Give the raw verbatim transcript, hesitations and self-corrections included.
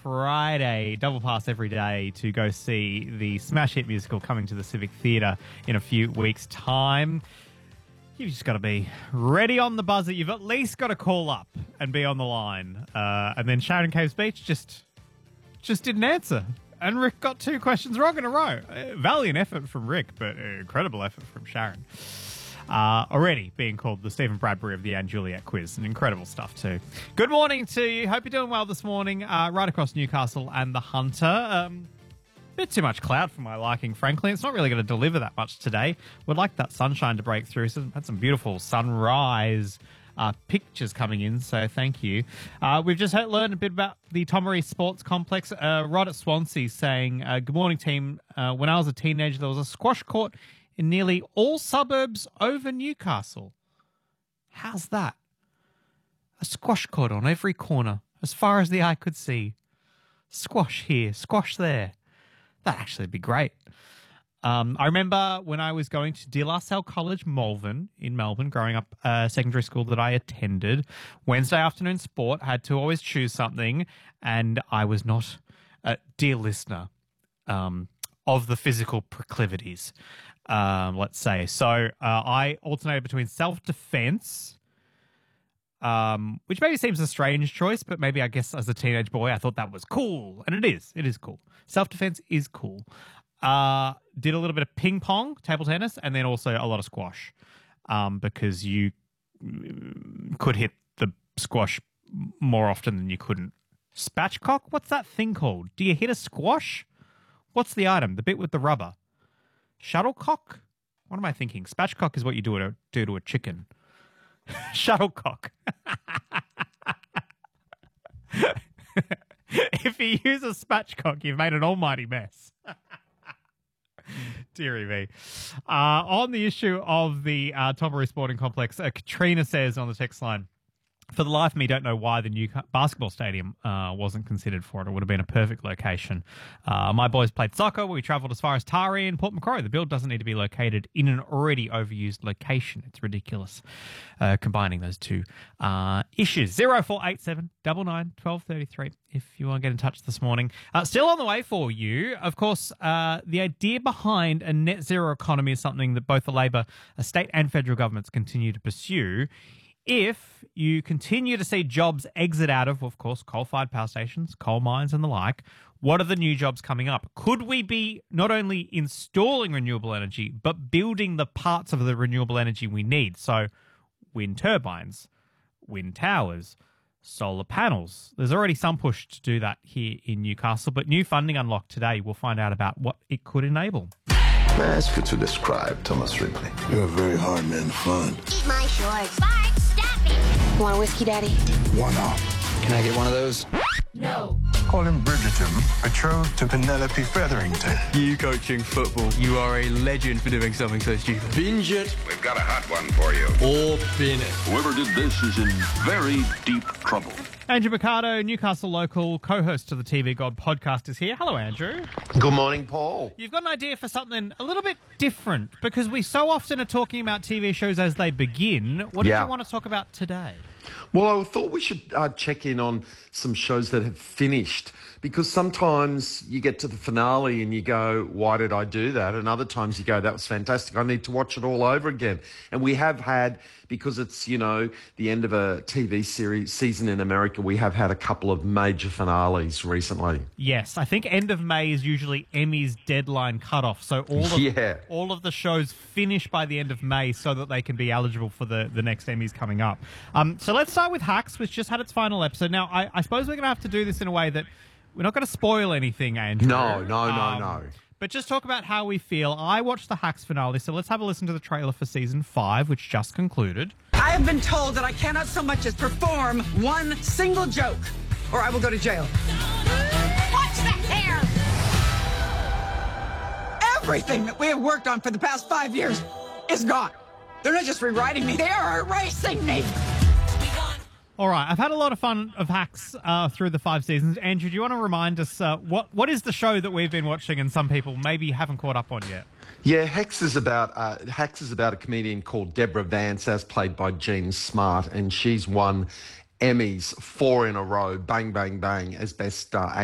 Friday. Double pass every day to go see the smash hit musical coming to the Civic Theatre in a few weeks' time. You've just got to be ready on the buzzer. You've at least got to call up and be on the line. Uh, and then Sharon Caves Beach just just didn't answer. And Rick got two questions wrong in a row. Uh, valiant effort from Rick, but uh, incredible effort from Sharon. Uh, already being called the Stephen Bradbury of the Anne Juliet quiz. And incredible stuff too. Good morning to you. Hope you're doing well this morning. Uh, right across Newcastle and the Hunter. Um, bit too much cloud for my liking, frankly. It's not really going to deliver that much today. Would like that sunshine to break through. So had some beautiful sunrise uh, pictures coming in, so thank you. Uh, we've just heard, learned a bit about the Tomaree Sports Complex. Uh, Rod at Swansea saying, uh, good morning, team. Uh, when I was a teenager, there was a squash court in nearly all suburbs over Newcastle. How's that? A squash court on every corner, as far as the eye could see. Squash here, squash there. That'd actually be great. Um, I remember when I was going to De La Salle College, Malvern, in Melbourne, growing up, uh, secondary school that I attended, Wednesday afternoon sport, had to always choose something, and I was not a dear listener um, of the physical proclivities, um, let's say. So uh, I alternated between self-defense, um, which maybe seems a strange choice, but maybe I guess as a teenage boy I thought that was cool, and it is. It is cool. Self-defense is cool. Uh, did a little bit of ping pong, table tennis, and then also a lot of squash um, because you could hit the squash more often than you couldn't. Spatchcock? What's that thing called? Do you hit a squash? What's the item? The bit with the rubber? Shuttlecock? What am I thinking? Spatchcock is what you do to, do to a chicken. Shuttlecock. If you use a spatchcock, you've made an almighty mess. Deary me. Uh, on the issue of the uh, Tomaree Sporting Complex, uh, Katrina says on the text line, for the life of me, don't know why the new basketball stadium uh, wasn't considered for it. It would have been a perfect location. Uh, my boys played soccer. We travelled as far as Taree and Port Macquarie. The build doesn't need to be located in an already overused location. It's ridiculous uh, combining those two uh, issues. zero four eight seven nine nine one two three three if you want to get in touch this morning. Uh, still on the way for you. Of course, uh, the idea behind a net zero economy is something that both the Labor, uh, state and federal governments continue to pursue. If you continue to see jobs exit out of, of course, coal-fired power stations, coal mines and the like, what are the new jobs coming up? Could we be not only installing renewable energy, but building the parts of the renewable energy we need? So wind turbines, wind towers, solar panels. There's already some push to do that here in Newcastle, but new funding unlocked today. We'll find out about what it could enable. May I ask you to describe Thomas Ripley? You're a very hard man to find. Eat my shorts. Bart, stop it. Want a whiskey, Daddy? One off. Can I get one of those? No. Call him Bridgerton, betrothed to Penelope Featherington. You coaching football. You are a legend for doing something so stupid. Binge it. We've got a hot one for you. Or bin it. Whoever did this is in very deep trouble. Andrew Mercado, Newcastle local, co-host of the T V God podcast, is here. Hello, Andrew. Good morning, Paul. You've got an idea for something a little bit different because we so often are talking about T V shows as they begin. What Yeah. did you want to talk about today? Well, I thought we should uh, check in on some shows that have finished because sometimes you get to the finale and you go, why did I do that? And other times you go, that was fantastic. I need to watch it all over again. And we have had, because it's, you know, the end of a T V series season in America, we have had a couple of major finales recently. Yes, I think end of May is usually Emmy's deadline cutoff. So all of, Yeah. all of the shows finish by the end of May so that they can be eligible for the, the next Emmys coming up. Um, so let's start with Hacks, which just had its final episode. Now, I, I suppose we're going to have to do this in a way that we're not going to spoil anything, Andrew. No, no, no, Um, no. But just talk about how we feel. I watched the Hacks finale, so let's have a listen to the trailer for season five, which just concluded. I have been told that I cannot so much as perform one single joke, or I will go to jail. What's that hair? Everything that we have worked on for the past five years is gone. They're not just rewriting me, they are erasing me. All right, I've had a lot of fun of Hacks uh, through the five seasons. Andrew, do you want to remind us uh, what what is the show that we've been watching and some people maybe haven't caught up on yet? Yeah, Hacks is about uh, Hacks is about a comedian called Deborah Vance, as played by Jean Smart, and she's won Emmys four in a row, bang, bang, bang, as best uh,